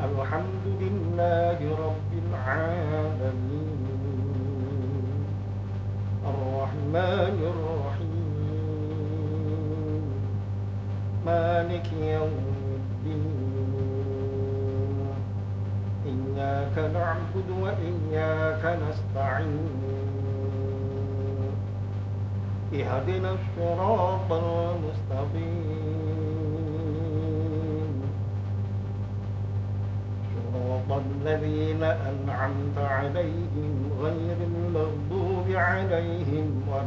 الحمد لله رب العالمين الرحمن الرحيم مالك يوم الدين إياك نعبد وإياك نستعين اهدنا الصراط المستقيم صراط الذين أنعمت عليهم غير المغضوب عليهم